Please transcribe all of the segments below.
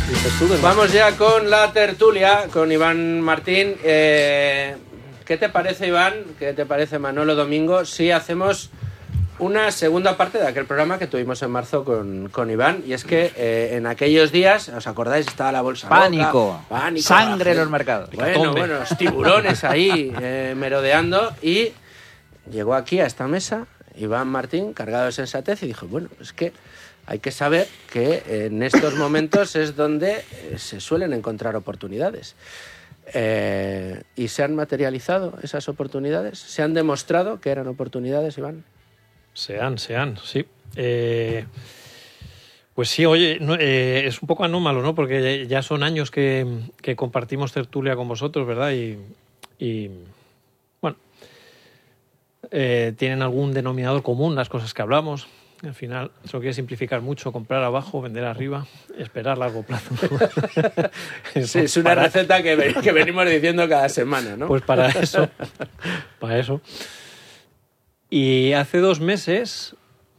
Dices tú, Vamos ya con la tertulia, con Iván Martín. ¿Qué te parece, Iván? ¿Qué te parece, Manolo Domingo? Si hacemos una segunda parte de aquel programa que tuvimos en marzo con Iván, y es que en aquellos días, ¿os acordáis? Estaba la bolsa pánico, loca, pánico, sangre en los mercados. Bueno, los tiburones ahí merodeando, y llegó aquí a esta mesa Iván Martín, cargado de sensatez, y dijo, bueno, es que hay que saber que en estos momentos es donde se suelen encontrar oportunidades. ¿Y se han materializado esas oportunidades? ¿Se han demostrado que eran oportunidades, Iván? Se han, sí. Pues sí, oye, es un poco anómalo, ¿no? Porque ya son años que compartimos tertulia con vosotros, ¿verdad? Y bueno, tienen algún denominador común las cosas que hablamos. Al final, eso quiere simplificar mucho: comprar abajo, vender arriba, esperar largo plazo. Sí, es una receta que venimos diciendo cada semana, ¿no? Pues para eso. Y hace 2 meses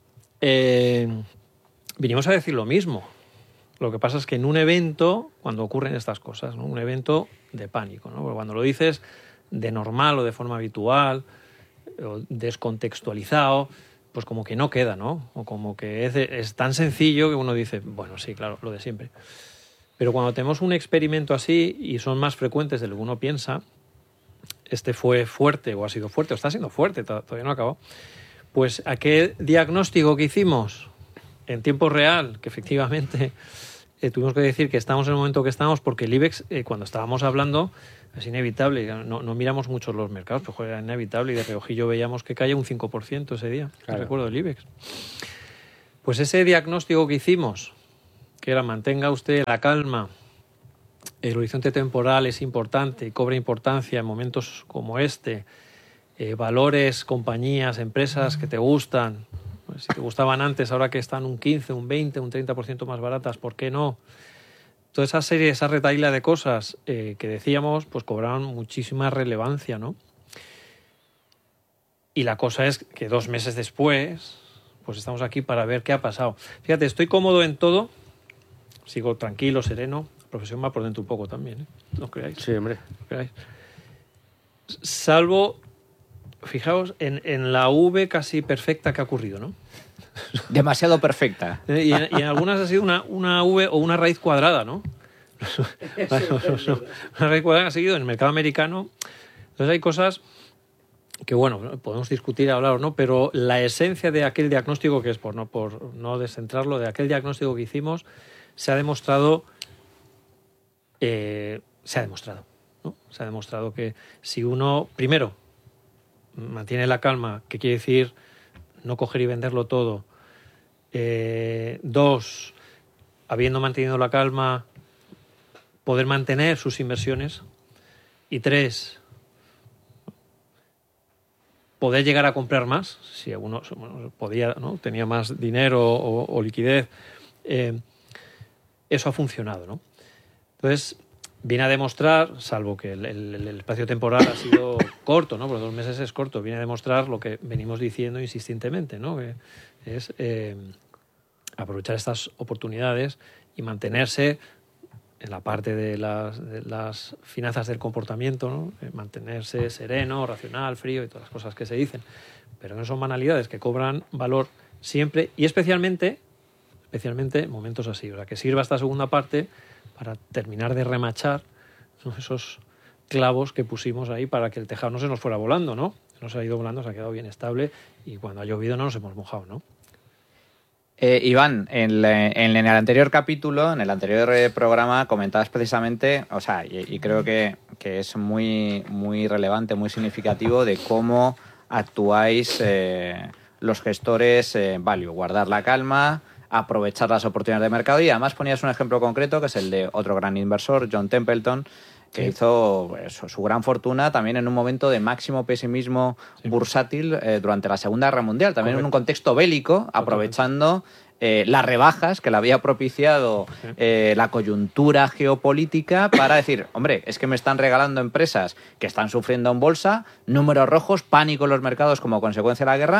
vinimos a decir lo mismo. Lo que pasa es que en un evento, cuando ocurren estas cosas, ¿no? Un evento de pánico, ¿no? Porque cuando lo dices de normal o de forma habitual, o descontextualizado, pues como que no queda, ¿no? O como que es tan sencillo que uno dice, bueno, sí, claro, lo de siempre. Pero cuando tenemos un experimento así y son más frecuentes de lo que uno piensa, este fue fuerte o ha sido fuerte o está siendo fuerte, todavía no ha acabado, pues aquel diagnóstico que hicimos en tiempo real, que efectivamente tuvimos que decir que estamos en el momento que estamos, porque el IBEX, cuando estábamos hablando, es inevitable, no miramos mucho los mercados, pero era inevitable, y de reojillo veíamos que caía un 5% ese día, claro. Recuerdo el IBEX. Pues ese diagnóstico que hicimos, que era mantenga usted la calma, el horizonte temporal es importante y cobra importancia en momentos como este, valores, compañías, empresas que te gustan, pues si te gustaban antes, ahora que están un 15, un 20, un 30% más baratas, ¿por qué no? Toda esa serie, esa retahíla de cosas que decíamos, pues cobraron muchísima relevancia, ¿no? Y la cosa es que 2 meses después, pues estamos aquí para ver qué ha pasado. Fíjate, estoy cómodo en todo, sigo tranquilo, sereno. La profesión va por dentro un poco también, ¿eh? ¿No creáis? Sí, hombre. ¿No creáis? Salvo, fijaos, en la V casi perfecta que ha ocurrido, ¿no? Demasiado perfecta. Y en algunas ha sido una V o una raíz cuadrada, ¿no? Una raíz cuadrada ha seguido en el mercado americano. Entonces hay cosas que, bueno, podemos discutir, hablar o no, pero la esencia de aquel diagnóstico, que es por no descentrarlo, de aquel diagnóstico que hicimos, se ha demostrado, ¿no? Se ha demostrado que si uno, primero, mantiene la calma, que quiere decir no coger y venderlo todo. 2, habiendo mantenido la calma, poder mantener sus inversiones. Y 3, poder llegar a comprar más, si uno podía, ¿no? Tenía más dinero o liquidez. Eso ha funcionado, ¿no? Entonces, viene a demostrar, salvo que el espacio temporal ha sido corto, ¿no? Porque 2 meses es corto, viene a demostrar lo que venimos diciendo insistentemente, ¿no? Que es aprovechar estas oportunidades y mantenerse en la parte de las finanzas del comportamiento, ¿no? Mantenerse sereno, racional, frío y todas las cosas que se dicen. Pero no son banalidades que cobran valor siempre y especialmente en momentos así. O sea, que sirva esta segunda parte para terminar de remachar, ¿no? Esos clavos que pusimos ahí para que el tejado no se nos fuera volando, ¿no? No se ha ido volando, se ha quedado bien estable y cuando ha llovido no nos hemos mojado, ¿no? Iván, en el anterior capítulo, en el anterior programa, comentabas precisamente, o sea, y creo que es muy, muy relevante, muy significativo de cómo actuáis los gestores value, guardar la calma, aprovechar las oportunidades de mercado, y además ponías un ejemplo concreto que es el de otro gran inversor, John Templeton, que hizo pues, su gran fortuna también en un momento de máximo pesimismo bursátil durante la Segunda Guerra Mundial, también en un contexto bélico, aprovechando las rebajas que le había propiciado la coyuntura geopolítica para decir, hombre, es que me están regalando empresas que están sufriendo en bolsa, números rojos, pánico en los mercados como consecuencia de la guerra,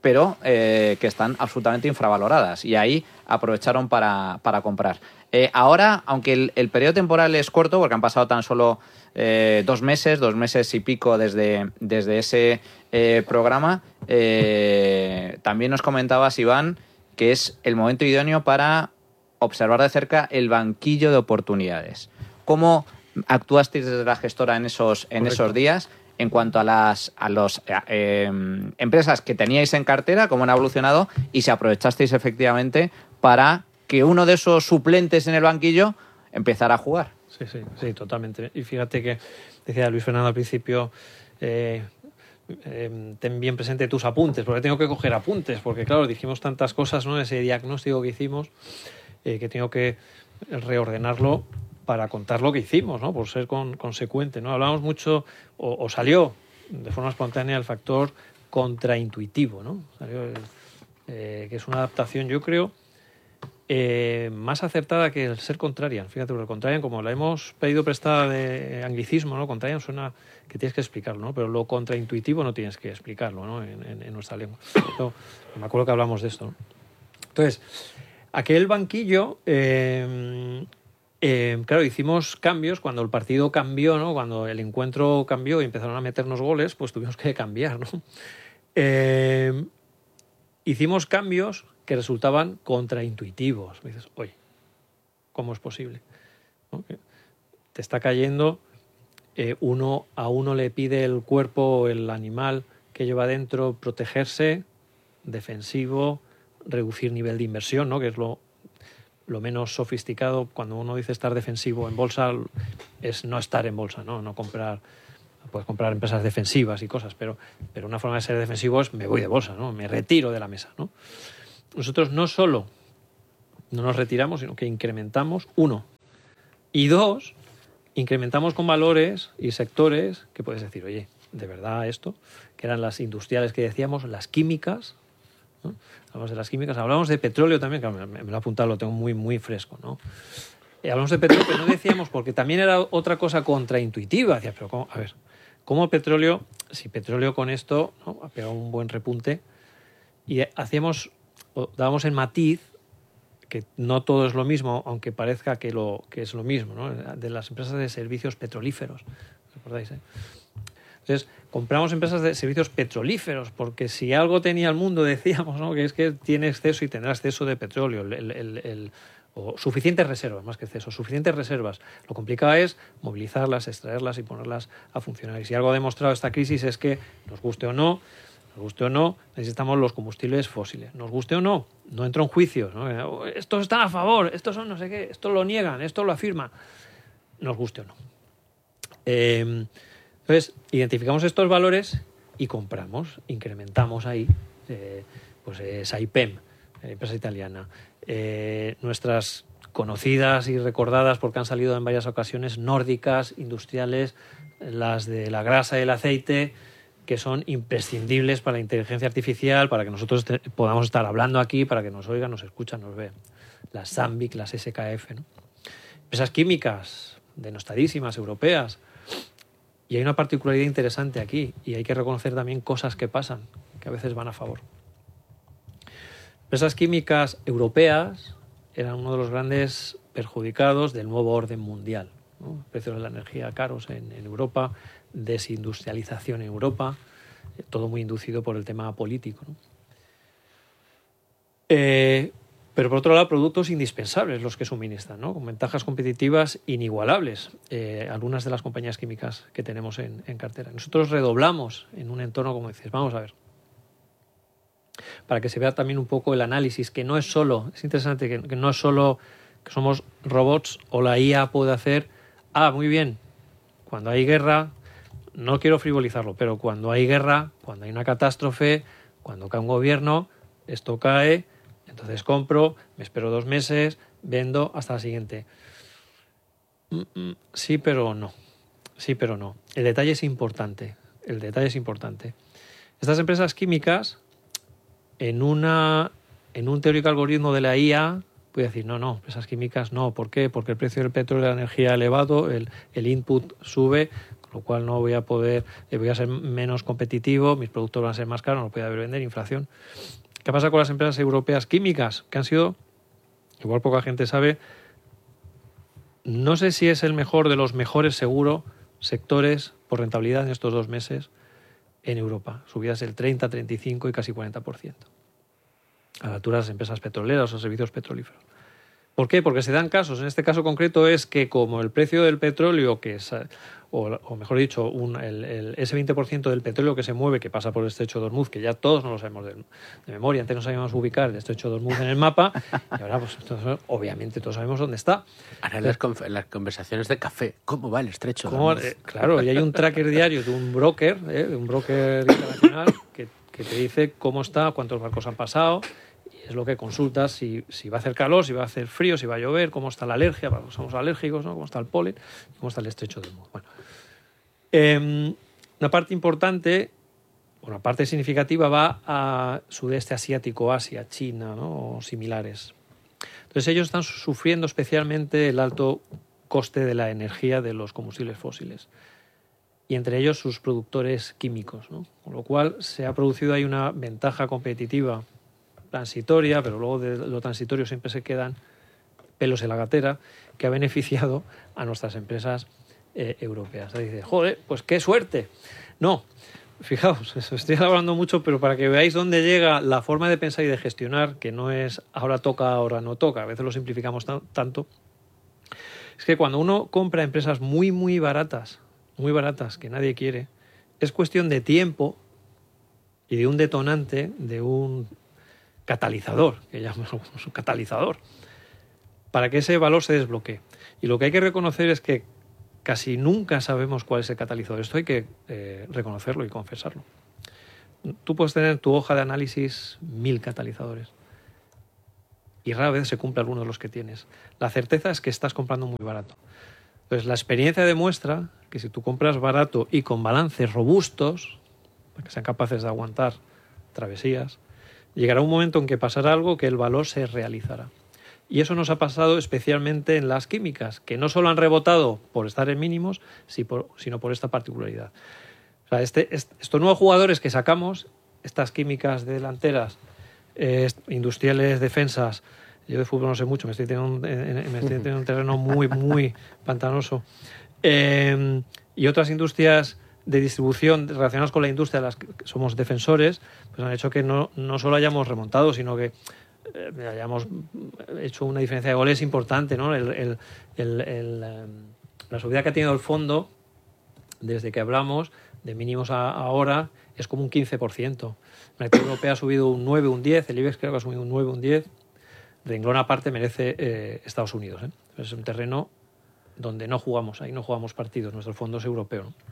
pero que están absolutamente infravaloradas. Y ahí aprovecharon para comprar. Ahora, aunque el periodo temporal es corto, porque han pasado tan solo 2 meses y pico desde ese programa, también nos comentabas, Iván, que es el momento idóneo para observar de cerca el banquillo de oportunidades. ¿Cómo actuasteis desde la gestora en esos días en cuanto a las empresas que teníais en cartera, cómo han evolucionado y si aprovechasteis efectivamente para que uno de esos suplentes en el banquillo empezara a jugar? Sí, totalmente. Y fíjate que decía Luis Fernando al principio, ten bien presente tus apuntes, porque tengo que coger apuntes, porque claro, dijimos tantas cosas, ¿no? Ese diagnóstico que hicimos, que tengo que reordenarlo para contar lo que hicimos, ¿no? Por ser consecuente, ¿no? Hablamos mucho, o salió de forma espontánea el factor contraintuitivo, ¿no? Salió que es una adaptación, yo creo, más acertada que el ser contrarian. Fíjate, porque el contrarian, como la hemos pedido prestada de anglicismo, ¿no? Contrarian suena que tienes que explicarlo, ¿no? Pero lo contraintuitivo no tienes que explicarlo, ¿no? En nuestra lengua. Yo me acuerdo que hablamos de esto, ¿no? Entonces, aquel banquillo, claro, hicimos cambios cuando el partido cambió, ¿no? Cuando el encuentro cambió y empezaron a meternos goles, pues tuvimos que cambiar, ¿no? Hicimos cambios que resultaban contraintuitivos. Me dices, oye, ¿cómo es posible? ¿No? Te está cayendo, uno a uno le pide el cuerpo, el animal que lleva dentro, protegerse, defensivo, reducir nivel de inversión, ¿no? Que es lo menos sofisticado. Cuando uno dice estar defensivo en bolsa, es no estar en bolsa, no comprar. Puedes comprar empresas defensivas y cosas, pero una forma de ser defensivo es me voy de bolsa, ¿no? Me retiro de la mesa, ¿no? Nosotros no solo no nos retiramos, sino que incrementamos, 1. Y 2, incrementamos con valores y sectores que puedes decir, oye, de verdad esto, que eran las industriales que decíamos, las químicas, ¿no? Hablamos de las químicas, hablamos de petróleo también, que me lo he apuntado, lo tengo muy, muy fresco, ¿no? Hablamos de petróleo, pero no decíamos, porque también era otra cosa contraintuitiva. Decía, pero ¿cómo? A ver, ¿cómo petróleo? Si petróleo con esto, ¿no? Ha pegado un buen repunte y dábamos el matiz que no todo es lo mismo, aunque parezca que es lo mismo, ¿no? De las empresas de servicios petrolíferos, ¿recordáis? Entonces, compramos empresas de servicios petrolíferos, porque si algo tenía el mundo, decíamos, ¿no? Que es que tiene exceso y tendrá exceso de petróleo, o suficientes reservas, más que exceso, suficientes reservas. Lo complicado es movilizarlas, extraerlas y ponerlas a funcionar. Y si algo ha demostrado esta crisis es que, nos guste o no, necesitamos los combustibles fósiles. Nos guste o no, no entro en juicios, ¿no? Estos están a favor, estos son no sé qué, esto lo niegan, esto lo afirman. Nos guste o no. Entonces, identificamos estos valores y compramos, incrementamos ahí, Saipem, empresa italiana, nuestras conocidas y recordadas porque han salido en varias ocasiones, nórdicas, industriales, las de la grasa y el aceite, que son imprescindibles para la inteligencia artificial, para que nosotros podamos estar hablando aquí, para que nos oigan, nos escuchan, nos vean. Las Sandvik, las SKF, ¿no? Empresas químicas denostadísimas, europeas. Y hay una particularidad interesante aquí, y hay que reconocer también cosas que pasan, que a veces van a favor. Empresas químicas europeas eran uno de los grandes perjudicados del nuevo orden mundial, ¿no? Precios de la energía caros en Europa, desindustrialización en Europa, todo muy inducido por el tema político, ¿no? Pero por otro lado, productos indispensables los que suministran, ¿no? Con ventajas competitivas inigualables, algunas de las compañías químicas que tenemos en cartera. Nosotros redoblamos en un entorno, como dices, vamos a ver, para que se vea también un poco el análisis, que no es solo, es interesante que no es solo que somos robots o la IA puede hacer, muy bien, cuando hay guerra, no quiero frivolizarlo, pero cuando hay guerra, cuando hay una catástrofe, cuando cae un gobierno, esto cae, entonces compro, me espero 2 meses, vendo hasta la siguiente. Sí, pero no. El detalle es importante. Estas empresas químicas, en un teórico algoritmo de la IA, voy a decir, no, empresas químicas no. ¿Por qué? Porque el precio del petróleo y de la energía elevado, el input sube, con con lo cual no voy a poder, voy a ser menos competitivo, mis productos van a ser más caros, no los voy a poder vender, inflación. ¿Qué pasa con las empresas europeas químicas? Que han sido, igual poca gente sabe, no sé si es el mejor de los mejores seguro sectores por rentabilidad en estos 2 meses en Europa. Subidas del 30, 35 y casi 40%. A la altura de las empresas petroleras o servicios petrolíferos. ¿Por qué? Porque se dan casos. En este caso concreto es que como el precio del petróleo, que es, o mejor dicho, ese 20% del petróleo que se mueve, que pasa por el estrecho de Hormuz, que ya todos no lo sabemos de memoria, antes no sabíamos ubicar el estrecho de Hormuz en el mapa, y ahora pues obviamente todos sabemos dónde está. Ahora en las conversaciones de café, ¿cómo va el estrecho de ¿Cómo? Hormuz? Claro, y hay un tracker diario de un broker internacional, que te dice cómo está, cuántos barcos han pasado. Es lo que consultas, si va a hacer calor, si va a hacer frío, si va a llover, cómo está la alergia, somos alérgicos, ¿no? Cómo está el polen, cómo está el estrecho de Hormuz. Bueno, una parte importante, una parte significativa va a sudeste asiático, Asia, China, ¿no? O similares. Entonces ellos están sufriendo especialmente el alto coste de la energía de los combustibles fósiles y entre ellos sus productores químicos, ¿no? Con lo cual se ha producido ahí una ventaja competitiva transitoria, pero luego de lo transitorio siempre se quedan pelos en la gatera, que ha beneficiado a nuestras empresas europeas. Dice, joder, pues qué suerte. No, fijaos, estoy hablando mucho, pero para que veáis dónde llega la forma de pensar y de gestionar, que no es ahora toca, ahora no toca, a veces lo simplificamos tanto, es que cuando uno compra empresas muy, muy baratas, que nadie quiere, es cuestión de tiempo y de un detonante, de un catalizador, que llamamos un catalizador, para que ese valor se desbloquee. Y lo que hay que reconocer es que casi nunca sabemos cuál es el catalizador. Esto hay que reconocerlo y confesarlo. Tú puedes tener en tu hoja de análisis 1000 catalizadores y rara vez se cumple alguno de los que tienes. La certeza es que estás comprando muy barato. Entonces, la experiencia demuestra que si tú compras barato y con balances robustos, para que sean capaces de aguantar travesías, llegará un momento en que pasará algo que el valor se realizará. Y eso nos ha pasado especialmente en las químicas, que no solo han rebotado por estar en mínimos, sino por esta particularidad. O sea, estos nuevos jugadores que sacamos, estas químicas de delanteras, industriales, defensas, yo de fútbol no sé mucho, me estoy teniendo un terreno muy, muy pantanoso, y otras industrias de distribución relacionadas con la industria de las que somos defensores, pues han hecho que no solo hayamos remontado, sino que hayamos hecho una diferencia de goles importante, ¿no? La subida que ha tenido el fondo desde que hablamos de mínimos a ahora es como un 15%. La actividad europea ha subido un 9, un 10, el IBEX creo que ha subido un 9, un 10. Renglón aparte merece Estados Unidos, ¿eh? Es un terreno donde no jugamos, ahí no jugamos partidos, nuestro fondo es europeo, ¿no?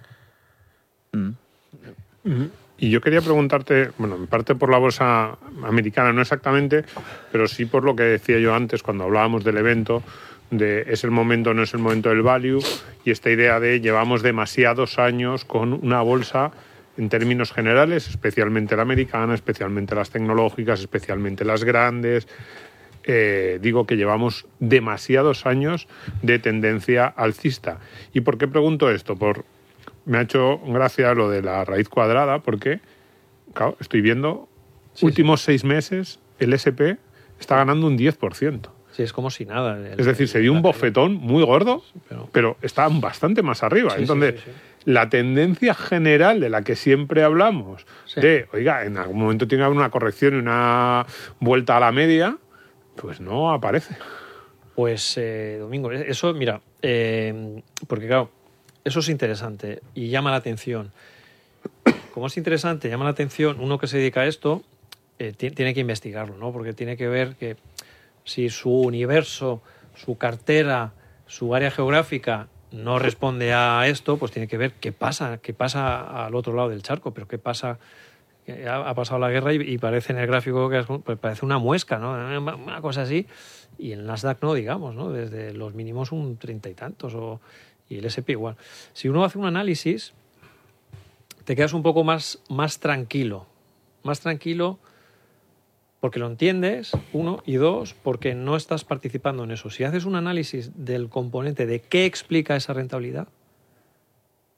Y yo quería preguntarte, bueno, en parte por la bolsa americana, no exactamente, pero sí por lo que decía yo antes cuando hablábamos del evento, de es el momento, no es el momento del value, y esta idea de llevamos demasiados años con una bolsa en términos generales, especialmente la americana, especialmente las tecnológicas, especialmente las grandes. Digo que llevamos demasiados años de tendencia alcista. ¿Y por qué pregunto esto? Me ha hecho gracia lo de la raíz cuadrada, porque claro, estoy viendo últimos 6 meses el S&P está ganando un 10%. Sí, es como si nada. Es decir, se dio un bofetón muy gordo, pero está bastante más arriba. Sí, Entonces, sí. la tendencia general de la que siempre hablamos, de, oiga, en algún momento tiene que haber una corrección y una vuelta a la media, pues no aparece. Pues, Domingo, eso, mira, porque claro, eso es interesante y llama la atención. Como es interesante, llama la atención, uno que se dedica a esto tiene que investigarlo, ¿no? Porque tiene que ver que si su universo, su cartera, su área geográfica no responde a esto, pues tiene que ver qué pasa al otro lado del charco, pero qué pasa. Ha pasado la guerra y parece en el gráfico que pues parece una muesca, ¿no? Una cosa así. Y en el Nasdaq no, digamos, ¿no? Desde los mínimos un 30 y tantos y el S&P igual. Si uno hace un análisis, te quedas un poco más tranquilo. Más tranquilo porque lo entiendes, 1, y 2, porque no estás participando en eso. Si haces un análisis del componente de qué explica esa rentabilidad,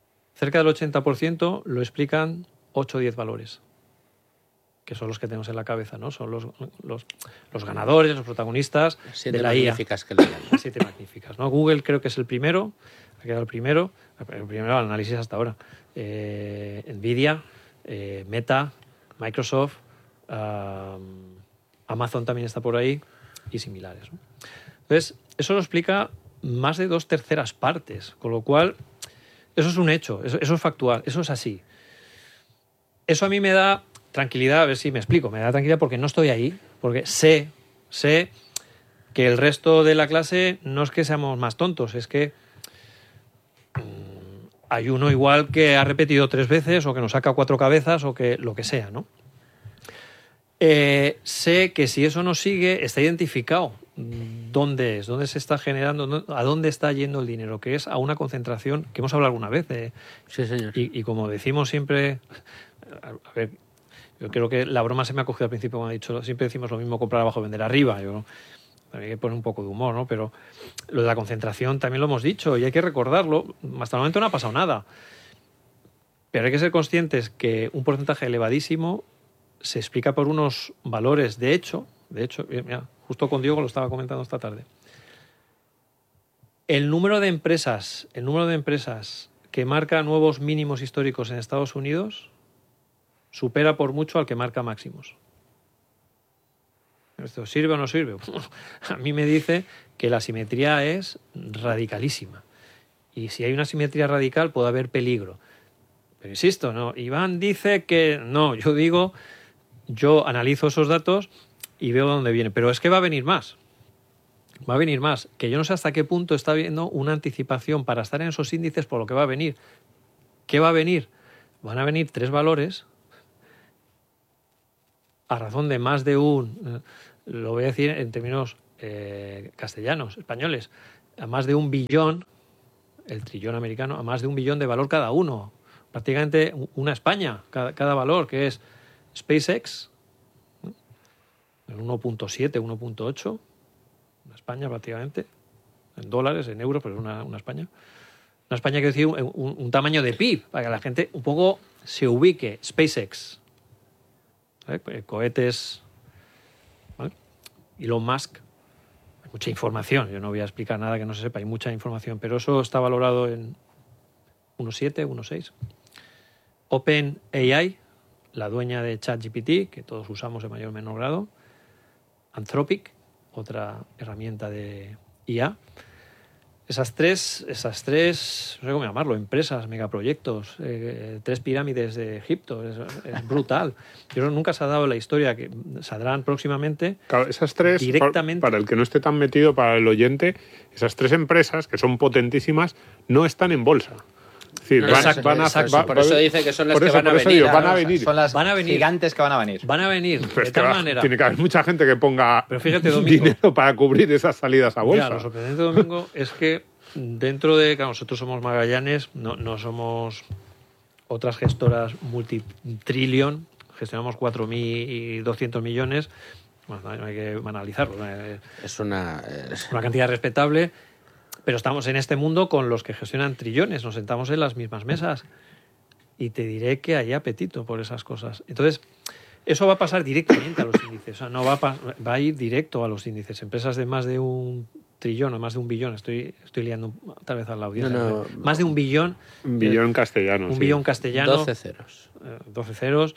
cerca del 80% lo explican 8 o 10 valores, que son los que tenemos en la cabeza, ¿no? Son los ganadores, los protagonistas Siete de la IA. magníficas que le llaman. Las 7 magníficas, ¿no? Google creo que es el primero, ha quedado el primero al análisis hasta ahora. Nvidia, Meta, Microsoft, Amazon también está por ahí y similares, ¿no? Entonces, eso lo explica más de 2/3 partes, con lo cual eso es un hecho, eso es factual, eso es así. Eso a mí me da tranquilidad, a ver si me explico, me da tranquilidad porque no estoy ahí, porque sé que el resto de la clase no es que seamos más tontos, es que hay uno igual que ha repetido 3 veces o que nos saca 4 cabezas o que lo que sea, ¿no? Sé que si eso no sigue, está identificado dónde se está generando, a dónde está yendo el dinero, que es a una concentración que hemos hablado alguna vez. Sí, señor. Y como decimos siempre, a ver, yo creo que la broma se me ha cogido al principio cuando he dicho, siempre decimos lo mismo, comprar abajo, vender arriba. Hay que poner un poco de humor, ¿no? Pero lo de la concentración también lo hemos dicho y hay que recordarlo. Hasta el momento no ha pasado nada. Pero hay que ser conscientes que un porcentaje elevadísimo se explica por unos valores. De hecho, mira, justo con Diego lo estaba comentando esta tarde. El número de empresas que marca nuevos mínimos históricos en Estados Unidos supera por mucho al que marca máximos. ¿Esto sirve o no sirve? A mí me dice que la simetría es radicalísima. Y si hay una simetría radical puede haber peligro. Pero insisto, no. Iván dice que no. Yo analizo esos datos y veo dónde viene. Pero es que va a venir más. Va a venir más. Que yo no sé hasta qué punto está habiendo una anticipación para estar en esos índices por lo que va a venir. ¿Qué va a venir? Van a venir 3 valores a razón de más de lo voy a decir en términos castellanos, españoles, a más de 1 billón, el trillón americano, a más de 1 billón de valor cada uno. Prácticamente una España, cada valor, que es SpaceX, en 1.7, 1.8, una España prácticamente, en dólares, en euros, pero es una España. Una España, quiero decir, un tamaño de PIB, para que la gente un poco se ubique. SpaceX, cohetes, ¿vale? Elon Musk, hay mucha información, yo no voy a explicar nada que no se sepa, hay mucha información, pero eso está valorado en 1.7, 1.6. OpenAI, la dueña de ChatGPT, que todos usamos en mayor o menor grado. Anthropic, otra herramienta de IA. Esas tres, no sé cómo llamarlo, empresas, megaproyectos, 3 pirámides de Egipto, es brutal. Yo nunca se ha dado la historia, que saldrán próximamente. Claro, esas 3, directamente. Para el que no esté tan metido, para el oyente, esas 3 empresas, que son potentísimas, no están en bolsa. Es decir, por eso dice que son las que van a venir. Van a venir. Son las Van a venir. gigantes que van a venir. Van a venir, Pero de tal manera. tiene que haber mucha gente que ponga Pero fíjate, Domingo, dinero para cubrir esas salidas a bolsa. Ya, lo sorprendente, Domingo, es que dentro de... Claro, nosotros somos Magallanes, no somos otras gestoras multitrillion, gestionamos 4.200 millones. Bueno, no hay que banalizarlo. Es una cantidad respetable, pero estamos en este mundo con los que gestionan trillones, nos sentamos en las mismas mesas y te diré que hay apetito por esas cosas. Entonces, eso va a pasar directamente a los índices, o sea, no va a ir directo a los índices. Empresas de más de 1 trillón o más de 1 billón, estoy liando tal vez a la audiencia, No, más de 1 billón. 1 billón castellano. 1 billón castellano. 12 ceros. 12 ceros.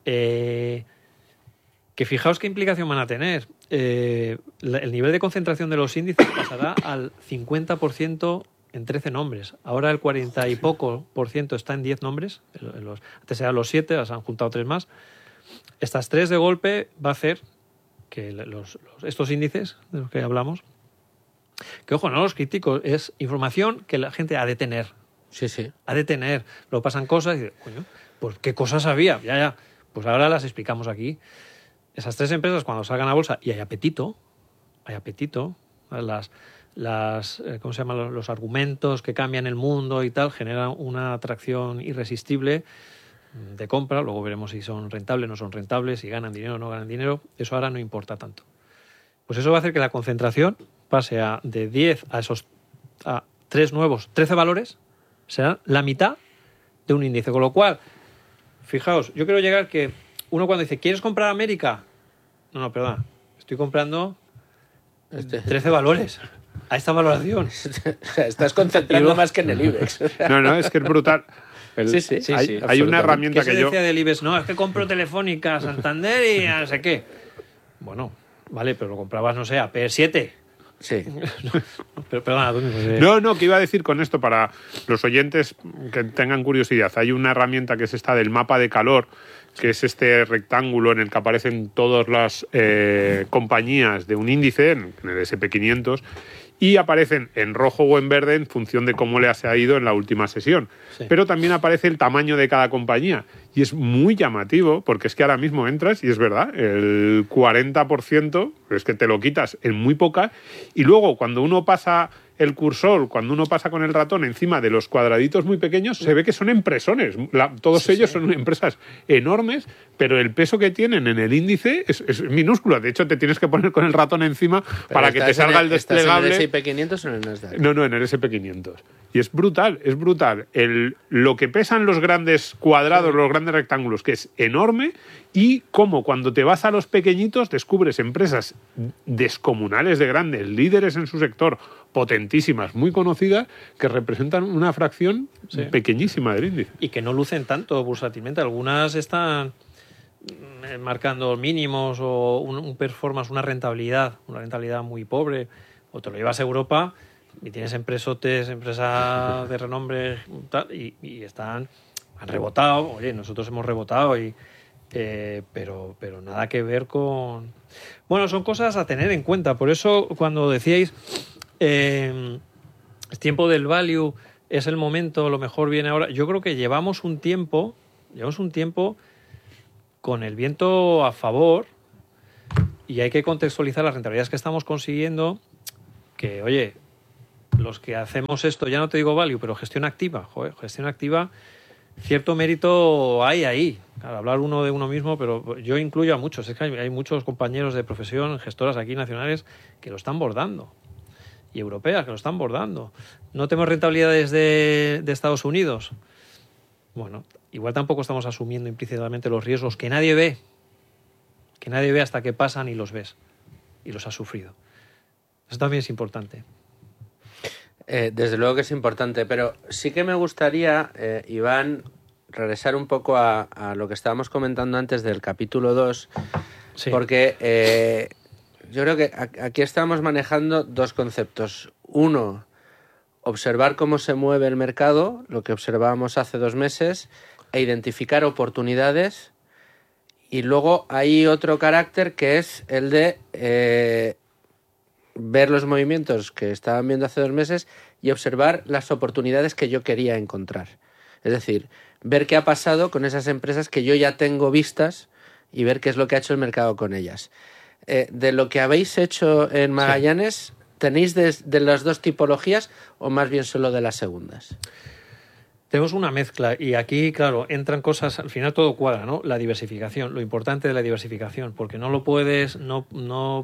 Que fijaos qué implicación van a tener. El nivel de concentración de los índices pasará al 50% en 13 nombres. Ahora el 40 y poco % está en 10 nombres. Antes eran los 7, las han juntado 3 más. Estas 3 de golpe va a hacer que estos índices de los que hablamos, que ojo, no los critico, es información que la gente ha de tener. Sí, sí. Ha de tener. Luego pasan cosas y coño, pues qué cosas había. Ya. Pues ahora las explicamos aquí. Esas 3 empresas cuando salgan a bolsa y hay apetito, ¿cómo se llaman? Los argumentos que cambian el mundo y tal, generan una atracción irresistible de compra. Luego veremos si son rentables o no son rentables, si ganan dinero o no ganan dinero. Eso ahora no importa tanto. Pues eso va a hacer que la concentración pase de 10 a 3 nuevos, 13 valores, será la mitad de un índice. Con lo cual, fijaos, yo quiero llegar que uno cuando dice, ¿quieres comprar América? No, perdona, estoy comprando 13 valores a esta valoración. Estás concentrando más que en el IBEX. No, es que es brutal. Sí, Hay una herramienta ¿Qué se que yo... decía del IBEX? No, es que compro Telefónica, Santander y no sé qué. Bueno, vale, pero lo comprabas, no sé, a P7. Sí. Pero perdona, tú mismo. No, que iba a decir con esto para los oyentes que tengan curiosidad. Hay una herramienta que es esta del mapa de calor, que es este rectángulo en el que aparecen todas las compañías de un índice, en el SP500, y aparecen en rojo o en verde en función de cómo les ha ido en la última sesión. Sí. Pero también aparece el tamaño de cada compañía. Y es muy llamativo, porque es que ahora mismo entras, y es verdad, el 40% es que te lo quitas en muy poca, y luego cuando uno pasa el cursor, cuando uno pasa con el ratón encima de los cuadraditos muy pequeños, se ve que son empresones. Todos ellos son empresas enormes, pero el peso que tienen en el índice es minúsculo. De hecho, te tienes que poner con el ratón encima para que te salga el desplegable. ¿Estás en el S&P 500 o en el Nasdaq? No, en el SP500. Y es brutal. Lo que pesan los grandes cuadrados, los grandes rectángulos, que es enorme, y cómo cuando te vas a los pequeñitos descubres empresas descomunales de grandes, líderes en su sector, potentísimas, muy conocidas, que representan una fracción pequeñísima del índice. Y que no lucen tanto bursátilmente. Algunas están marcando mínimos o un performance, una rentabilidad muy pobre. O te lo llevas a Europa y tienes empresas de renombre tal, y han rebotado. Oye, nosotros hemos rebotado pero nada que ver con... Bueno, son cosas a tener en cuenta. Por eso cuando decíais es tiempo del value, es el momento, lo mejor viene ahora. Yo creo que llevamos un tiempo con el viento a favor y hay que contextualizar las rentabilidades que estamos consiguiendo, que, oye, los que hacemos esto, ya no te digo value, pero gestión activa, cierto mérito hay ahí. Claro, hablar uno de uno mismo, pero yo incluyo a muchos. Es que hay muchos compañeros de profesión, gestoras aquí nacionales, que lo están bordando. Y europeas, que lo están bordando. No tenemos rentabilidades de Estados Unidos. Bueno, igual tampoco estamos asumiendo implícitamente los riesgos que nadie ve hasta que pasan y los ves. Y los has sufrido. Eso también es importante. Desde luego que es importante, pero sí que me gustaría, Iván, regresar un poco a lo que estábamos comentando antes del capítulo 2, sí. Porque yo creo que aquí estamos manejando dos conceptos. Uno, observar cómo se mueve el mercado, lo que observábamos hace 2 meses, e identificar oportunidades. Y luego hay otro carácter que es el de ver los movimientos que estaban viendo hace 2 meses y observar las oportunidades que yo quería encontrar. Es decir, ver qué ha pasado con esas empresas que yo ya tengo vistas y ver qué es lo que ha hecho el mercado con ellas. De lo que habéis hecho en Magallanes, sí. ¿Tenéis de las dos tipologías o más bien solo de las segundas? Tenemos una mezcla y aquí, claro, entran cosas, al final todo cuadra, ¿no? La diversificación, lo importante de la diversificación, porque no lo puedes, no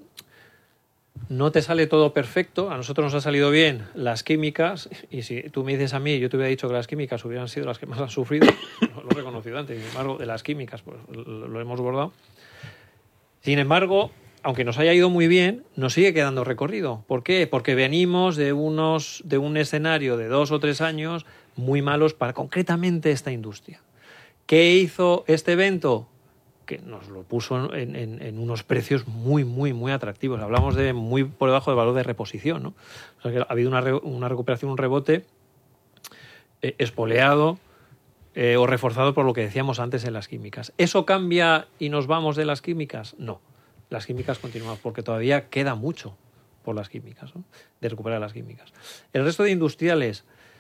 te sale todo perfecto. A nosotros nos ha salido bien las químicas, y si tú me dices a mí, yo te hubiera dicho que las químicas hubieran sido las que más han sufrido, lo he reconocido antes, sin embargo, de las químicas pues lo hemos bordado. Sin embargo, aunque nos haya ido muy bien, nos sigue quedando recorrido. ¿Por qué? Porque venimos de un escenario de 2 o 3 años muy malos para concretamente esta industria. ¿Qué hizo este evento? Que nos lo puso en unos precios muy, muy, muy atractivos. Hablamos de muy por debajo del valor de reposición, ¿no? O sea que ha habido una recuperación, un rebote espoleado o reforzado por lo que decíamos antes en las químicas. ¿Eso cambia y nos vamos de las químicas? No. Las químicas continuamos porque todavía queda mucho por las químicas, ¿no? De recuperar las químicas. El resto de industriales,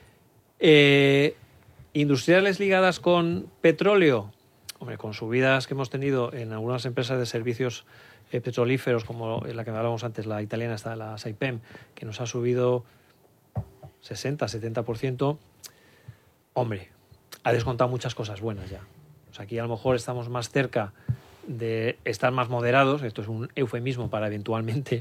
industriales ligadas con petróleo, hombre, con subidas que hemos tenido en algunas empresas de servicios petrolíferos, como la que hablábamos antes, la italiana, está la Saipem, que nos ha subido 60-70%, hombre, ha descontado muchas cosas buenas ya. O sea, aquí a lo mejor estamos más cerca de estar más moderados. Esto es un eufemismo para eventualmente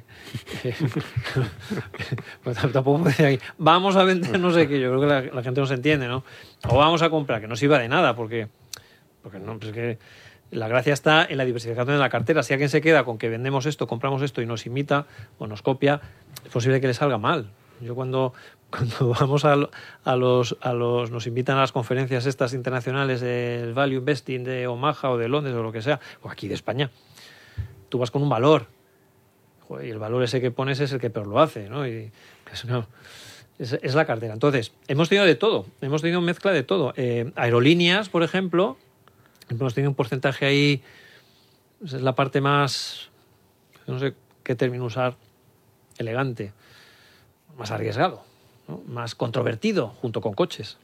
pues tampoco puede decir aquí, vamos a vender no sé qué. Yo creo que la gente no se entiende, ¿no? O vamos a comprar, que no sirva de nada, porque no, pues es que la gracia está en la diversificación de la cartera. Si alguien se queda con que vendemos esto, compramos esto y nos imita o nos copia, es posible que le salga mal. Yo cuando vamos nos invitan a las conferencias estas internacionales del Value Investing de Omaha o de Londres o lo que sea, o aquí de España, tú vas con un valor, joder, y el valor ese que pones es el que peor lo hace, ¿no? Y es la cartera. Entonces, hemos tenido de todo, hemos tenido mezcla de todo. Aerolíneas, por ejemplo, hemos tenido un porcentaje ahí, es la parte más, no sé qué término usar, elegante, más arriesgado, ¿no? Más controvertido, junto con coches.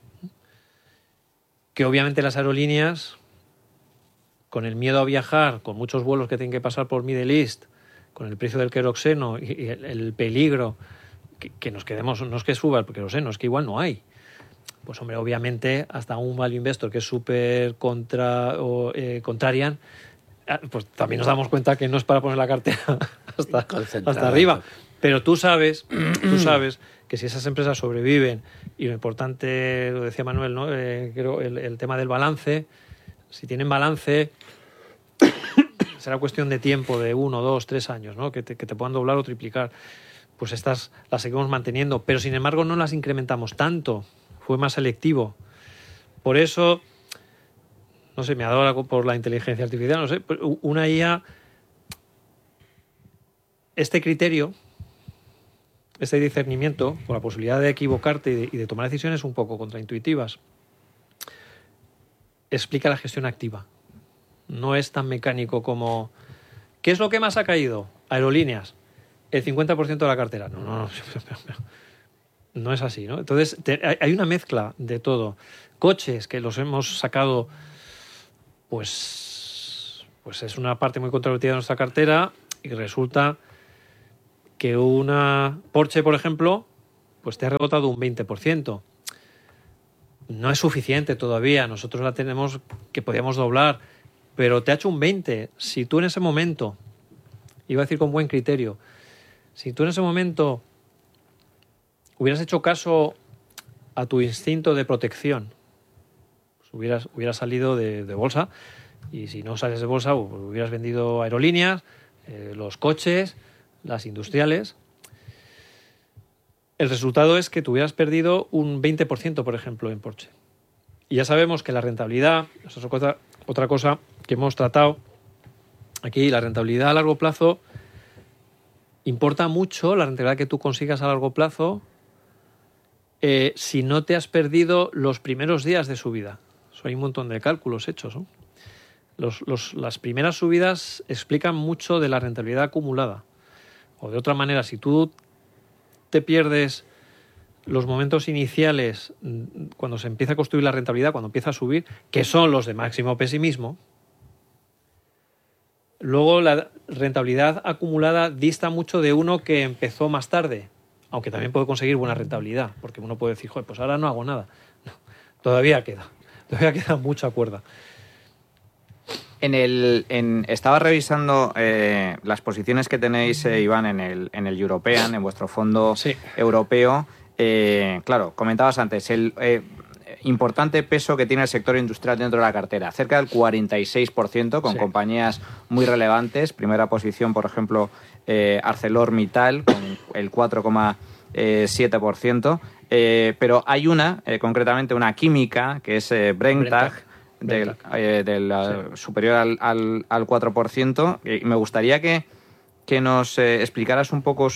Que obviamente las aerolíneas, con el miedo a viajar, con muchos vuelos que tienen que pasar por Middle East, con el precio del queroxeno y el peligro, que nos quedemos, no es que suba el queroxeno, es que igual no hay. Pues hombre, obviamente, hasta un value investor que es súper contrarian, pues también nos damos cuenta que no es para poner la cartera hasta arriba. Pero tú sabes que si esas empresas sobreviven, y lo importante, lo decía Manuel, ¿no? Creo el tema del balance, si tienen balance, será cuestión de tiempo, de 1, 2, 3 años, ¿no? Que te puedan doblar o triplicar. Pues estas las seguimos manteniendo, pero sin embargo no las incrementamos tanto, fue más selectivo. Por eso, no sé, me adora por la inteligencia artificial, no sé, una IA, este criterio, este discernimiento, con la posibilidad de equivocarte y de tomar decisiones un poco contraintuitivas, explica la gestión activa. No es tan mecánico como ¿qué es lo que más ha caído? Aerolíneas. El 50% de la cartera. No. No es así, ¿no? Entonces, hay una mezcla de todo. Coches, que los hemos sacado, pues es una parte muy controvertida de nuestra cartera, y resulta que una Porsche, por ejemplo, pues te ha rebotado un 20%. No es suficiente todavía. Nosotros la tenemos que podíamos doblar, pero te ha hecho un 20%. Si tú en ese momento, iba a decir con buen criterio, si tú en ese momento hubieras hecho caso a tu instinto de protección, pues hubieras salido de bolsa, y si no sales de bolsa, pues hubieras vendido aerolíneas, los coches, las industriales. El resultado es que tú hubieras perdido un 20%, por ejemplo, en Porsche. Y ya sabemos que la rentabilidad, eso es otra cosa que hemos tratado aquí, la rentabilidad a largo plazo, importa mucho la rentabilidad que tú consigas a largo plazo si no te has perdido los primeros días de subida. Eso hay un montón de cálculos hechos, ¿no? Las primeras subidas explican mucho de la rentabilidad acumulada. O de otra manera, si tú te pierdes los momentos iniciales, cuando se empieza a construir la rentabilidad, cuando empieza a subir, que son los de máximo pesimismo, luego la rentabilidad acumulada dista mucho de uno que empezó más tarde, aunque también puede conseguir buena rentabilidad, porque uno puede decir, joder, pues ahora no hago nada. No, todavía queda mucha cuerda. Estaba revisando las posiciones que tenéis, Iván, en el European, en vuestro fondo europeo. Claro, comentabas antes, el importante peso que tiene el sector industrial dentro de la cartera, cerca del 46%, con compañías muy relevantes. Primera posición, por ejemplo, ArcelorMittal, con el 4,7%. Pero hay una, concretamente una química, que es Brenntag, superior al 4%. Y me gustaría que nos explicaras un poco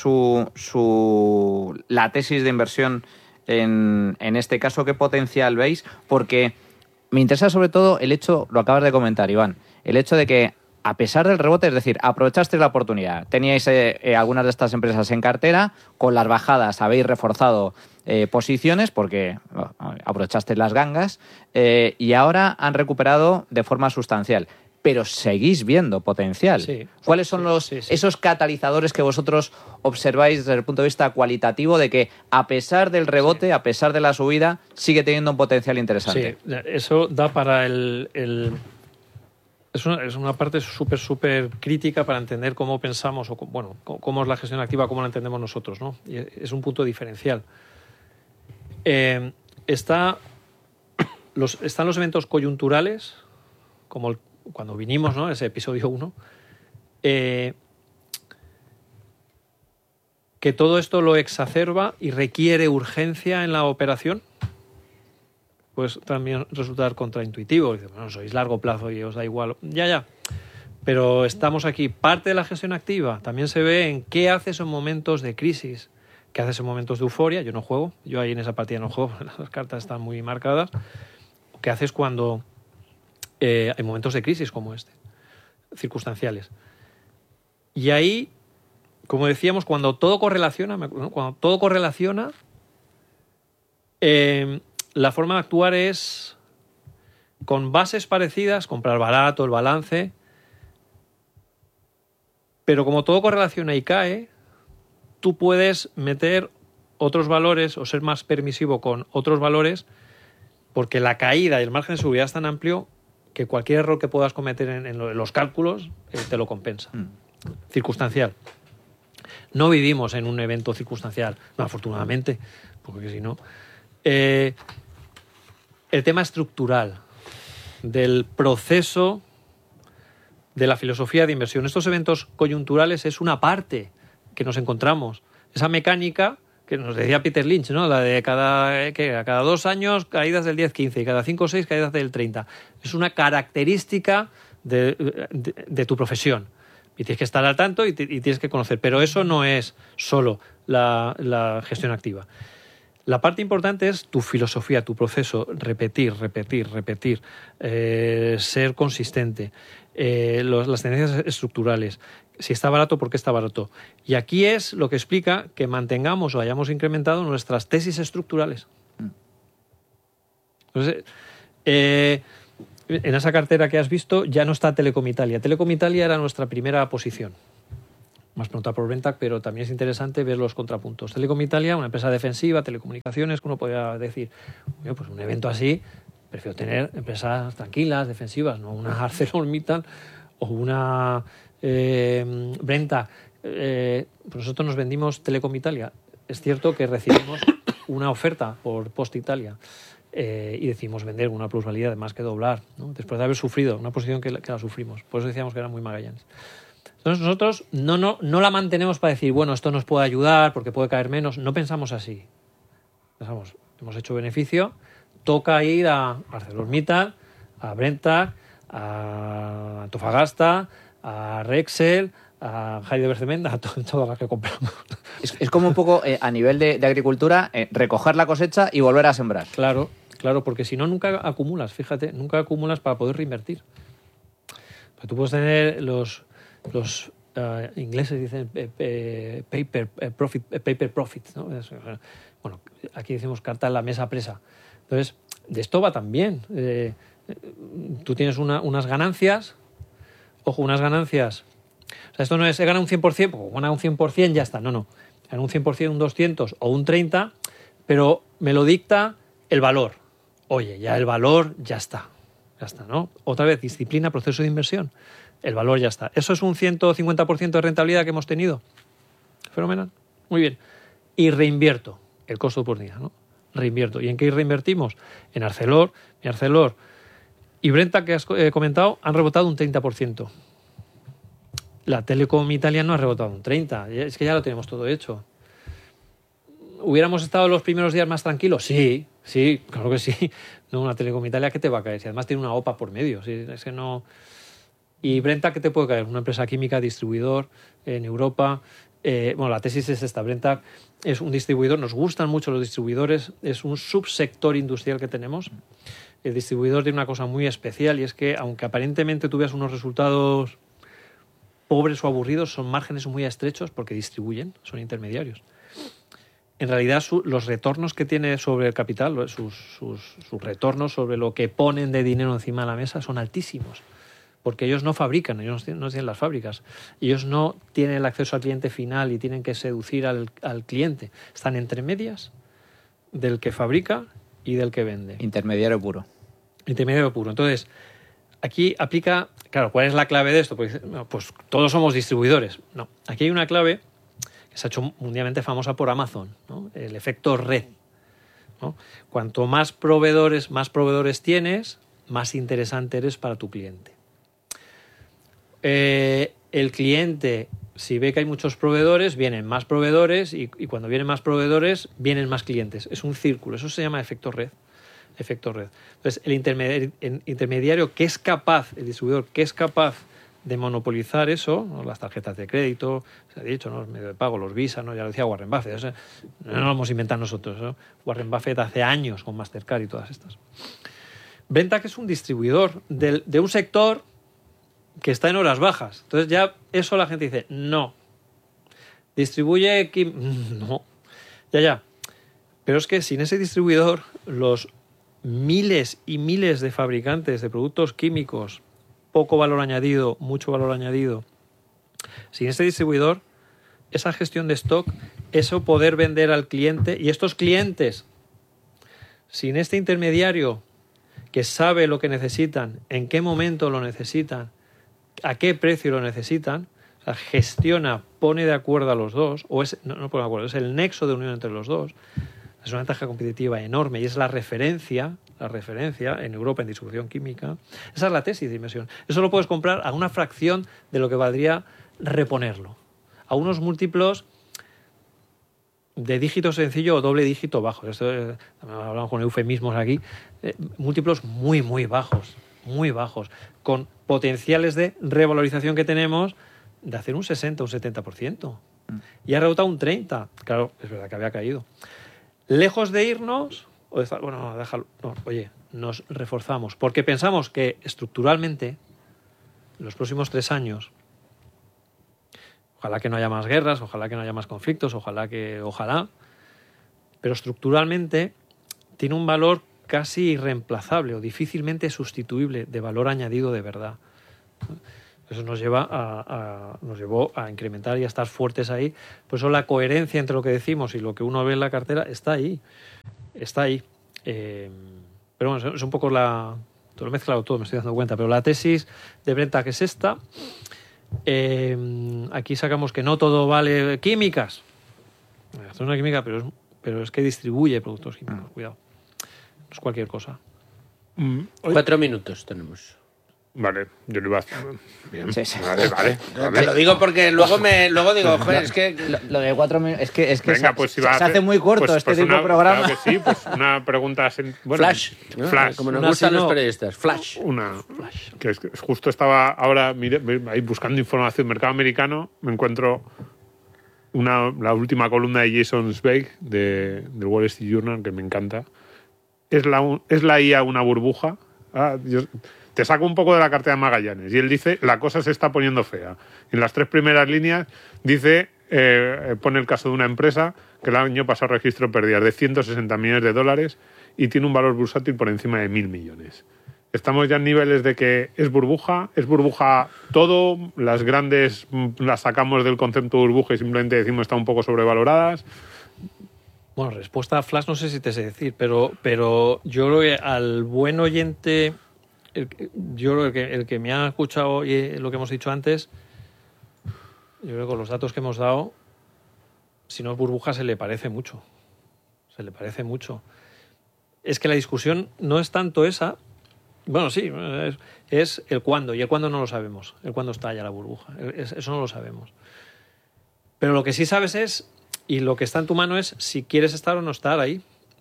la tesis de inversión en este caso, qué potencial veis, porque me interesa sobre todo el hecho, lo acabas de comentar, Iván, el hecho de que a pesar del rebote, es decir, aprovechasteis la oportunidad, teníais algunas de estas empresas en cartera, con las bajadas habéis reforzado posiciones porque aprovechasteis las gangas, y ahora han recuperado de forma sustancial. Pero seguís viendo potencial. Sí, ¿cuáles son esos catalizadores que vosotros observáis desde el punto de vista cualitativo de que a pesar del rebote, a pesar de la subida, sigue teniendo un potencial interesante? Sí, eso da para el es una parte súper crítica para entender cómo pensamos, o bueno, cómo es la gestión activa, cómo la entendemos nosotros, ¿no? Y es un punto diferencial. Están los eventos coyunturales, como cuando vinimos, ¿no? Ese episodio 1, que todo esto lo exacerba y requiere urgencia en la operación, pues también resultar contraintuitivo. Dice, bueno, sois largo plazo y os da igual. Ya. Pero estamos aquí. Parte de la gestión activa también se ve en qué haces en momentos de crisis, qué haces en momentos de euforia. Yo no juego, yo ahí en esa partida no juego, las cartas están muy marcadas. ¿Qué haces cuando hay momentos de crisis como este, circunstanciales? Y ahí, como decíamos, cuando todo correlaciona, la forma de actuar es con bases parecidas, comprar barato, el balance, pero como todo correlaciona y cae, tú puedes meter otros valores o ser más permisivo con otros valores, porque la caída y el margen de seguridad es tan amplio que cualquier error que puedas cometer en los cálculos te lo compensa. Circunstancial. No vivimos en un evento circunstancial, no, afortunadamente, porque si no... el tema estructural del proceso de la filosofía de inversión. Estos eventos coyunturales es una parte que nos encontramos. Esa mecánica que nos decía Peter Lynch, ¿no? La de cada 2 años caídas del 10-15 y cada 5 o 6 caídas del 30. Es una característica de tu profesión. Y tienes que estar al tanto y tienes que conocer. Pero eso no es solo la gestión activa. La parte importante es tu filosofía, tu proceso, repetir, ser consistente, las tendencias estructurales, si está barato, ¿por qué está barato? Y aquí es lo que explica que mantengamos o hayamos incrementado nuestras tesis estructurales. Entonces, en esa cartera que has visto ya no está Telecom Italia. Telecom Italia era nuestra primera posición. Más pregunta por Brentac, pero también es interesante ver los contrapuntos. Telecom Italia, una empresa defensiva, telecomunicaciones, que uno podría decir, bueno, pues un evento así, prefiero tener empresas tranquilas, defensivas, no una ArcelorMittal o una Brentac. Pues nosotros nos vendimos Telecom Italia. Es cierto que recibimos una oferta por Post Italia y decidimos vender una plusvalía de más que doblar, ¿no? Después de haber sufrido una posición que la sufrimos. Por eso decíamos que era muy Magallanes. Entonces nosotros no la mantenemos para decir, bueno, esto nos puede ayudar porque puede caer menos. No pensamos así. Pensamos, hemos hecho beneficio, toca ir a ArcelorMittal, a Brentac, a Antofagasta, a Rexel, a Heidelberg-Cement, a todas las que compramos. Es como un poco, a nivel de agricultura, recoger la cosecha y volver a sembrar. Claro, porque si no, nunca acumulas, fíjate, nunca acumulas para poder reinvertir. Pero tú puedes tener los ingleses dicen paper profit, ¿no? Bueno, aquí decimos carta en la mesa presa. Entonces, de esto va también. Tú tienes unas ganancias, ojo, unas ganancias. O sea, esto no es, he ganado un 100%, pues gana un 100%, ya está. No. Gana un 100%, un 200 o un 30%, pero me lo dicta el valor. Oye, ya el valor ya está, ¿no? Otra vez, disciplina, proceso de inversión. El valor ya está. ¿Eso es un 150% de rentabilidad que hemos tenido? Fenomenal. Muy bien. Y reinvierto el costo de oportunidad, ¿no? Reinvierto. ¿Y en qué reinvertimos? En Arcelor. Mi Arcelor y Brentac, que has comentado, han rebotado un 30%. La Telecom Italia no ha rebotado un 30%. Es que ya lo tenemos todo hecho. ¿Hubiéramos estado los primeros días más tranquilos? Sí, claro que sí. No, una Telecom Italia, ¿qué te va a caer? Si además tiene una OPA por medio. Sí, es que no... ¿Y Brentac qué te puede caer? Una empresa química, distribuidor en Europa. Bueno, la tesis es esta. Brentac es un distribuidor. Nos gustan mucho los distribuidores. Es un subsector industrial que tenemos. El distribuidor tiene una cosa muy especial y es que, aunque aparentemente tú veas unos resultados pobres o aburridos, son márgenes muy estrechos porque distribuyen, son intermediarios. En realidad, los retornos que tiene sobre el capital, sus retornos sobre lo que ponen de dinero encima de la mesa son altísimos. Porque ellos no fabrican, ellos no tienen las fábricas. Ellos no tienen el acceso al cliente final y tienen que seducir al cliente. Están entre medias del que fabrica y del que vende. Intermediario puro. Intermediario puro. Entonces, aquí aplica, claro, ¿cuál es la clave de esto? Pues todos somos distribuidores. No, aquí hay una clave que se ha hecho mundialmente famosa por Amazon, ¿no? El efecto red, ¿no? Cuanto más proveedores tienes, más interesante eres para tu cliente. El cliente, si ve que hay muchos proveedores, vienen más proveedores y cuando vienen más proveedores, vienen más clientes. Es un círculo, eso se llama efecto red. Entonces, el intermediario que es capaz, el distribuidor que es capaz de monopolizar eso, ¿no? Las tarjetas de crédito, se ha dicho, ¿no? Los medios de pago, los Visa, ¿no? Ya lo decía Warren Buffett, o sea, no lo hemos inventado nosotros, ¿no? Warren Buffett hace años con Mastercard y todas estas. Brenta, que es un distribuidor de un sector que está en horas bajas. Entonces ya eso la gente dice, no. Distribuye... No. Ya. Pero es que sin ese distribuidor, los miles y miles de fabricantes de productos químicos, poco valor añadido, mucho valor añadido, sin ese distribuidor, esa gestión de stock, eso poder vender al cliente, y estos clientes, sin este intermediario que sabe lo que necesitan, en qué momento lo necesitan, a qué precio lo necesitan, o sea, gestiona, pone de acuerdo a los dos, o es, no pone de acuerdo, es el nexo de unión entre los dos, es una ventaja competitiva enorme y es la referencia en Europa en distribución química. Esa es la tesis de inversión. Eso lo puedes comprar a una fracción de lo que valdría reponerlo, a unos múltiplos de dígito sencillo o doble dígito bajo. Esto hablamos con eufemismos aquí. Múltiplos muy, muy bajos, con potenciales de revalorización que tenemos de hacer un 60 o un 70%. Y ha rebotado un 30%. Claro, es verdad que había caído. Lejos de irnos, nos reforzamos, porque pensamos que estructuralmente, en los próximos 3 años, ojalá que no haya más guerras, ojalá que no haya más conflictos, ojalá, pero estructuralmente tiene un valor casi irreemplazable o difícilmente sustituible de valor añadido de verdad. Eso nos llevó a incrementar y a estar fuertes ahí. Por eso la coherencia entre lo que decimos y lo que uno ve en la cartera está ahí. Pero bueno, es un poco te lo he mezclado todo, me estoy dando cuenta, pero la tesis de Brenta, que es esta, aquí sacamos que no todo vale químicas. Esto es una química, pero es que distribuye productos químicos, cuidado. No es cualquier cosa. 4 minutos tenemos. Vale, yo lo iba a hacer. Bien. Sí. Vale. Te lo digo porque luego digo, joder, es que... Lo de 4 minutos... Es que venga, pues si va se hace muy corto pues tipo de programa. Claro que sí, pues una pregunta... Bueno, Flash, ¿no? Flash. Como nos gustan los periodistas. Flash. Que justo estaba ahora ahí buscando información. Mercado americano, me encuentro la última columna de Jason Zweig del Wall Street Journal, que me encanta. ¿Es la IA una burbuja? Te saco un poco de la cartera de Magallanes. Y él dice, la cosa se está poniendo fea. En las 3 primeras líneas dice, pone el caso de una empresa que el año pasado registró pérdidas de $160 millones y tiene un valor bursátil por encima de 1.000 millones. Estamos ya en niveles de que es burbuja todo, las grandes las sacamos del concepto de burbuja y simplemente decimos están un poco sobrevaloradas. Bueno, respuesta a Flash no sé si te sé decir, pero yo creo que al buen oyente... Yo creo que el que me ha escuchado y lo que hemos dicho antes, yo creo que con los datos que hemos dado, si no es burbuja se le parece mucho. Es que la discusión no es tanto esa, bueno, sí, es el cuándo, y el cuándo no lo sabemos, el cuándo está ya la burbuja, eso no lo sabemos. Pero lo que sí sabes es, y lo que está en tu mano es si quieres estar o no estar ahí.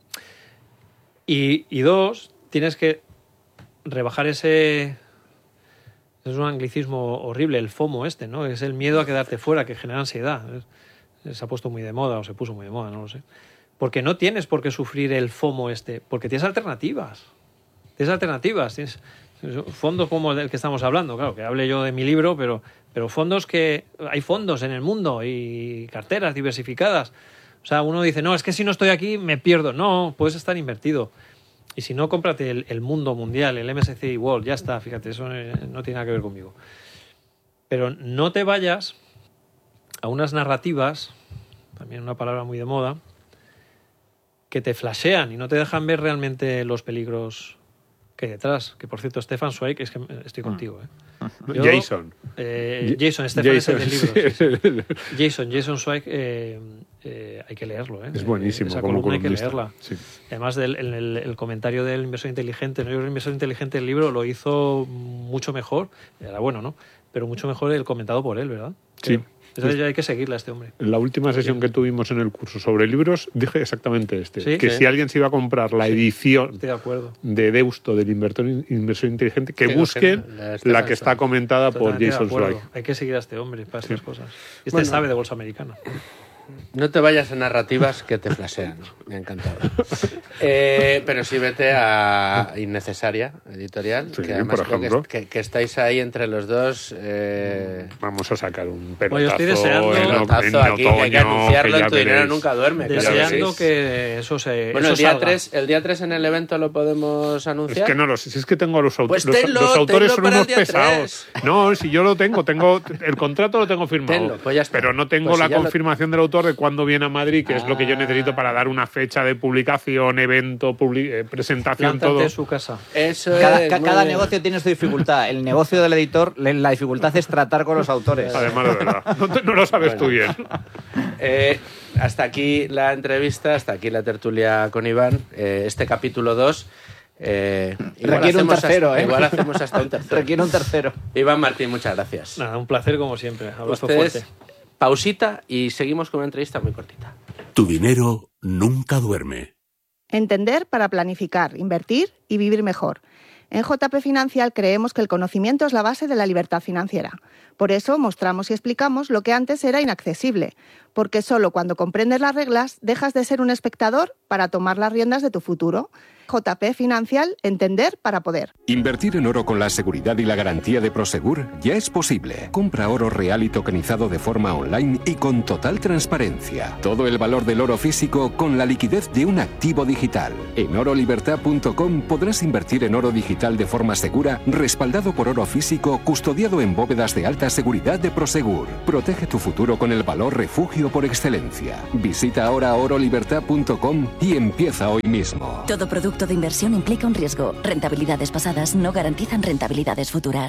Y 2, tienes que rebajar ese... Es un anglicismo horrible, el FOMO ¿no? Es el miedo a quedarte fuera, que genera ansiedad. Se ha puesto muy de moda, o se puso muy de moda, no lo sé. Porque no tienes por qué sufrir el FOMO porque tienes alternativas. Tienes fondos como del que estamos hablando, claro, que hable yo de mi libro, pero fondos que... Hay fondos en el mundo y carteras diversificadas. O sea, uno dice, no, es que si no estoy aquí me pierdo. No, puedes estar invertido. Y si no, cómprate el mundo mundial, el MSCI World, ya está, fíjate, eso no tiene nada que ver conmigo. Pero no te vayas a unas narrativas, también una palabra muy de moda, que te flashean y no te dejan ver realmente los peligros que hay detrás. Que por cierto, Stefan Zweig, es que estoy contigo. Jason. Stefan es el del libro. Sí. Jason Zweig, hay que leerlo. Es buenísimo. Esa como columna hay que columnista. leerla. Sí. Además, el comentario del inversor inteligente, ¿no? El inversor inteligente del libro lo hizo mucho mejor. Era bueno, ¿no? Pero mucho mejor el comentado por él, ¿verdad? Sí. Entonces ya hay que seguirle a este hombre. En la última sesión que tuvimos en el curso sobre libros, dije exactamente Sí, que sí. si alguien se iba a comprar la edición Estoy de acuerdo. de Deusto del inversor inteligente, que Sí, busquen la la que está comentada por Totalmente de Jason acuerdo. Zweig. Hay que seguir a este hombre para estas cosas. Bueno. Sabe de bolsa americana. No te vayas a narrativas que te flashean. Me ha encantado. Pero sí vete a Innecesaria, editorial, Sí, que además por creo ejemplo. que estáis ahí entre los dos. Vamos a sacar un Bueno, yo pelotazo, estoy deseando- en Pelotazo aquí, que hay que otoño, anunciarlo, que en Tu ya Dinero veréis. Nunca Duerme. claro que Deseando sí. que eso se Bueno, eso salga. el día 3 en el evento lo podemos Es anunciar. que no lo sé, si es que tengo a los autores. Pues tenlo, los autores tenlo son para el unos día pesados. 3. No, si yo lo tengo el contrato lo tengo firmado. Tenlo, pues ya está. Pero no tengo Pues la si ya lo- confirmación del autor de cuándo viene a Madrid, que es lo que yo necesito para dar una fecha de publicación, evento, presentación, Plántate todo. en su casa. Eso Cada, es, muy cada bien. negocio tiene su dificultad. El negocio del editor, la dificultad es tratar con los autores. Además, de verdad. No lo sabes tú bien. Hasta aquí la entrevista, hasta aquí la tertulia con Iván. Este capítulo 2. Requiere un tercero, Igual hacemos hasta un tercero. Requiere un tercero. Iván Martín, muchas gracias. Nada, un placer como siempre. Abrazo Ustedes, fuerte. pausita y seguimos con una entrevista muy cortita. Tu dinero nunca duerme. Entender para planificar, invertir y vivir mejor. En JP Financial creemos que el conocimiento es la base de la libertad financiera. Por eso mostramos y explicamos lo que antes era inaccesible, porque solo cuando comprendes las reglas dejas de ser un espectador para tomar las riendas de tu futuro. JP Financial, entender para poder. Invertir en oro con la seguridad y la garantía de Prosegur ya es posible. Compra oro real y tokenizado de forma online y con total transparencia. Todo el valor del oro físico con la liquidez de un activo digital. En orolibertad.com podrás invertir en oro digital de forma segura, respaldado por oro físico, custodiado en bóvedas de alta seguridad de Prosegur. Protege tu futuro con el valor refugio por excelencia. Visita ahora orolibertad.com y empieza hoy mismo. Todo producto de inversión implica un riesgo. Rentabilidades pasadas no garantizan rentabilidades futuras.